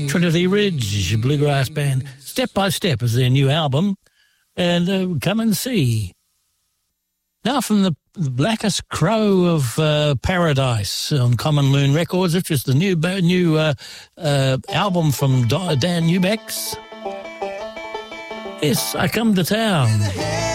Trinity Ridge bluegrass band. Step by Step is their new album, and come and see. Now from the Blackest Crow of Paradise on Common Loon Records, which is the new album from Dan Eubanks. Yes, I Come to Town.